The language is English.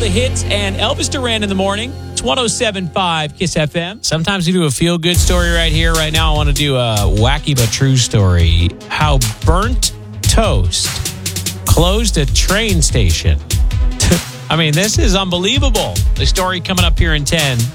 the hits and Elvis Duran in the morning. It's 107.5 KISS FM. Sometimes we do a feel-good story right here. Right now, I want to do a wacky but true story. How burnt toast closed a train station. I mean, this is unbelievable. The story coming up here in 10.